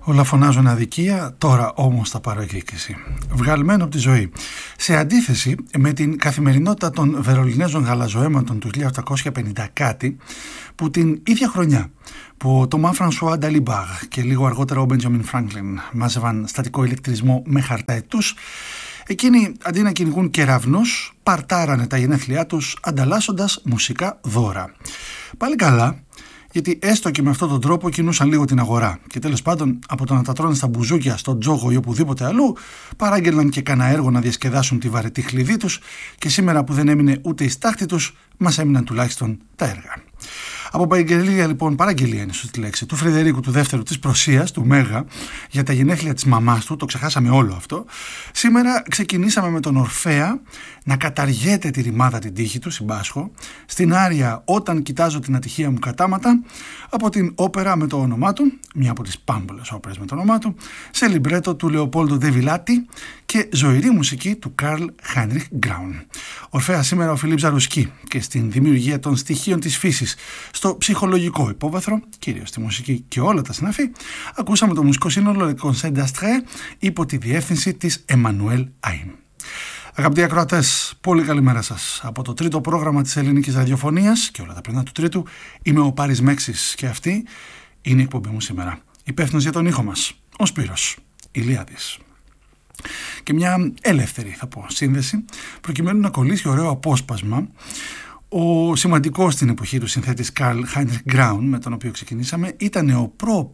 Όλα φωνάζουν αδικία, τώρα όμως θα πάρω εκδίκηση. Βγαλμένο από τη ζωή. Σε αντίθεση με την καθημερινότητα των Βερολινέζων γαλαζοαίματων του 1850 κάτι, που την ίδια χρονιά που ο Τομά Φρανσουά Νταλιμπάγ και λίγο αργότερα ο Μπέντζαμιν Φράγκλιν μάζευαν στατικό ηλεκτρισμό με χαρταετούς, εκείνοι αντί να κυνηγούν κεραυνούς, παρτάρανε τα γενέθλιά τους ανταλλάσσοντας μουσικά δώρα. Πάλι καλά, γιατί έστω και με αυτόν τον τρόπο κινούσαν λίγο την αγορά και τέλος πάντων από το να τα τρώνε στα μπουζούκια, στο τζόγο ή οπουδήποτε αλλού, παράγγελναν και κανένα έργο να διασκεδάσουν τη βαρετή χλειδί τους και σήμερα που δεν έμεινε ούτε η στάχτη τους, μας έμειναν τουλάχιστον τα έργα. Από παραγγελία λοιπόν, παραγγελία είναι σωστή λέξη, του Φρεδερίκου του δεύτερου της Προσίας, του Μέγα, για τα γενέθλια της μαμάς του, το ξεχάσαμε όλο αυτό. Σήμερα ξεκινήσαμε με τον Ορφέα να καταργέται τη ρημάδα την τύχη του, συμπάσχω, στην άρια «Όταν κοιτάζω την ατυχία μου κατάματα», από την όπερα με το όνομά του, μια από τις πάμπολες όπερες με το όνομά του, σε λιμπρέτο του Λεοπόλντο Ντε Βιλάτι και ζωηρή μουσική του Καρλ Χάινριχ Γκράουν. Ορφέα σήμερα ο Φιλίπ Ζαρουσκή και στην δημιουργία των στοιχείων της φύσης, στο ψυχολογικό υπόβαθρο, κυρίως στη μουσική και όλα τα συναφή, ακούσαμε το μουσικό σύνολο Le Conseil d'Astrée υπό τη διεύθυνση της Εμμανουέλ Άιν. Αγαπητοί ακροατές, πολύ καλημέρα σας. Από το τρίτο πρόγραμμα της ελληνικής ραδιοφωνίας και όλα τα πριν του τρίτου, είμαι ο Πάρης Μέξης και αυτή είναι η εκπομπή μου σήμερα. Υπεύθυνος για τον ήχο μας, ο Σπύρος Ηλιάδης. Και μια ελεύθερη, θα πω, σύνδεση, προκειμένου να κολλήσει ωραίο απόσπασμα. Ο σημαντικός στην εποχή του συνθέτης Καρλ Χάινριχ Γκράουν, με τον οποίο ξεκινήσαμε, ήταν ο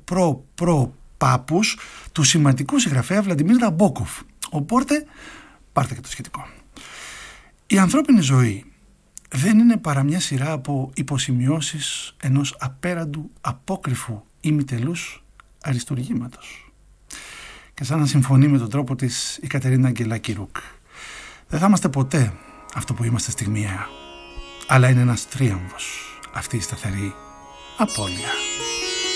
πάπους του σημαντικού συγγραφέα Βλαντιμίρ Ναμπόκοφ. Οπότε, πάρτε και το σχετικό. Η ανθρώπινη ζωή δεν είναι παρά μια σειρά από υποσημειώσεις ενός απέραντου, απόκρυφου ημιτελούς αριστουργήματος. Και σαν να συμφωνεί με τον τρόπο της η Κατερίνα Αγγελάκη Ρουκ. Δεν θα είμαστε ποτέ αυτό που είμαστε στιγμιαία, αλλά είναι ένας τρίαμβος αυτή η σταθερή απώλεια.